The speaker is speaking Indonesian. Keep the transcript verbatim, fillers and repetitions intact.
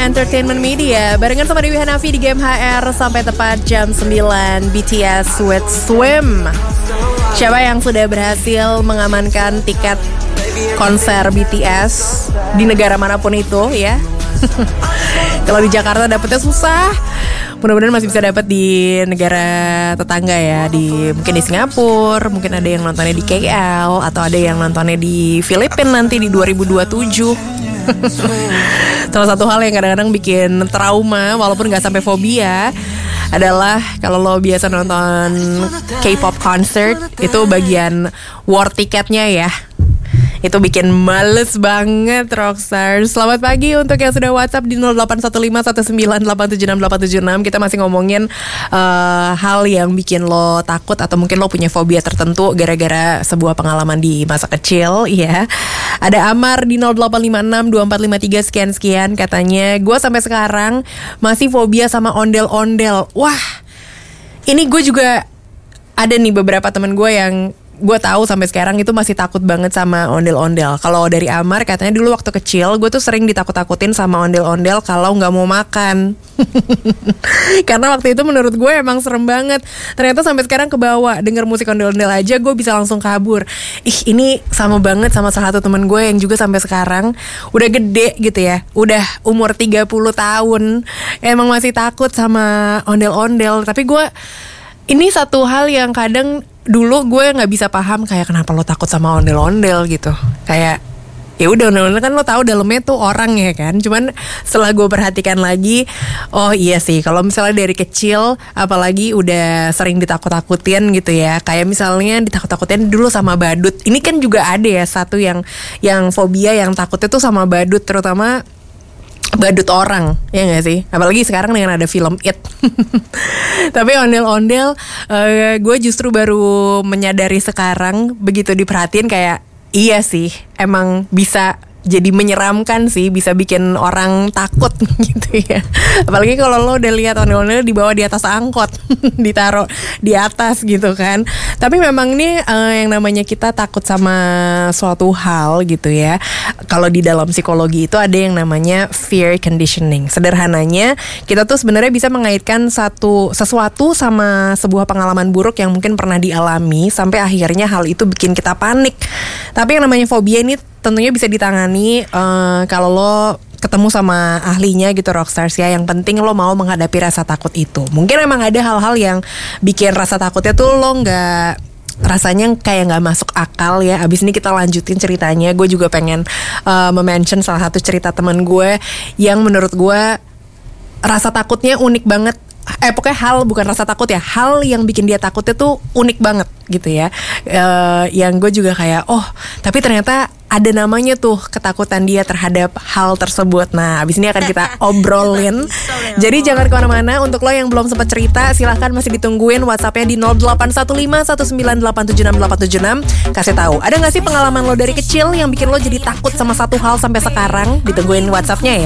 Entertainment Media. Barengan sama Dewi Hanafi di Game H R sampai tepat jam sembilan. B T S with Swim. Siapa yang sudah berhasil mengamankan tiket konser B T S di negara manapun itu ya? Kalau di Jakarta dapetnya susah. Mudah-mudahan masih bisa dapat di negara tetangga ya, di mungkin di Singapura, mungkin ada yang nontonnya di K L atau ada yang nontonnya di Filipina nanti di dua ribu dua puluh tujuh. Salah satu hal yang kadang-kadang bikin trauma walaupun gak sampai fobia adalah kalau lo biasa nonton K-pop concert, itu bagian war tiketnya ya, itu bikin males banget Rockstar. Selamat pagi untuk yang sudah WhatsApp di nol delapan satu lima satu sembilan delapan tujuh enam delapan tujuh enam. Kita masih ngomongin uh, hal yang bikin lo takut atau mungkin lo punya fobia tertentu gara-gara sebuah pengalaman di masa kecil ya. Ada Amar di nol delapan lima enam dua empat lima tiga sekian-sekian. Katanya gue sampai sekarang masih fobia sama ondel-ondel. Wah, ini gue juga ada nih beberapa temen gue yang gue tahu sampai sekarang itu masih takut banget sama ondel-ondel. Kalau dari Amar katanya dulu waktu kecil gue tuh sering ditakut-takutin sama ondel-ondel kalau nggak mau makan. Karena waktu itu menurut gue emang serem banget. Ternyata sampai sekarang kebawa denger musik ondel-ondel aja gue bisa langsung kabur. Ih, ini sama banget sama salah satu temen gue yang juga sampai sekarang udah gede gitu ya, udah umur tiga puluh tahun, emang masih takut sama ondel-ondel. Tapi gue, ini satu hal yang kadang dulu gue nggak bisa paham, kayak kenapa lo takut sama ondel-ondel gitu. Kayak ya udah, ondel-ondel kan lo tahu dalamnya tuh orang ya kan. Cuman setelah gue perhatikan lagi, oh iya sih, kalau misalnya dari kecil apalagi udah sering ditakut-takutin gitu ya. Kayak misalnya ditakut-takutin dulu sama badut. Ini kan juga ada ya satu yang yang fobia yang takutnya tuh sama badut, terutama badut orang, ya gak sih? Apalagi sekarang dengan ada film It. Tapi ondel-ondel, uh, gue justru baru menyadari sekarang, begitu diperhatiin kayak iya sih, emang bisa jadi menyeramkan sih, bisa bikin orang takut gitu ya. Apalagi kalau lo udah lihat ondel-ondel dibawa di atas angkot, ditaruh di atas gitu kan. Tapi memang nih uh, yang namanya kita takut sama suatu hal gitu ya. Kalau di dalam psikologi itu ada yang namanya fear conditioning. Sederhananya, kita tuh sebenarnya bisa mengaitkan satu sesuatu sama sebuah pengalaman buruk yang mungkin pernah dialami sampai akhirnya hal itu bikin kita panik. Tapi yang namanya fobia ini tentunya bisa ditangani uh, kalau lo ketemu sama ahlinya gitu Rockstars ya. Yang penting lo mau menghadapi rasa takut itu. Mungkin emang ada hal-hal yang bikin rasa takutnya tuh lo gak, rasanya kayak gak masuk akal ya. Abis ini kita lanjutin ceritanya. Gue juga pengen uh, memention salah satu cerita teman gue yang menurut gue rasa takutnya unik banget. Eh pokoknya hal, bukan rasa takut ya, hal yang bikin dia takutnya tuh unik banget gitu ya. uh, Yang gue juga kayak, oh tapi ternyata ada namanya tuh ketakutan dia terhadap hal tersebut. Nah abis ini akan kita obrolin. Jadi jangan kemana-mana. Untuk lo yang belum sempat cerita, silahkan masih ditungguin WhatsAppnya di nol delapan satu lima satu sembilan delapan tujuh enam delapan tujuh enam. Kasih tahu, ada gak sih pengalaman lo dari kecil yang bikin lo jadi takut sama satu hal sampai sekarang? Ditungguin WhatsAppnya ya.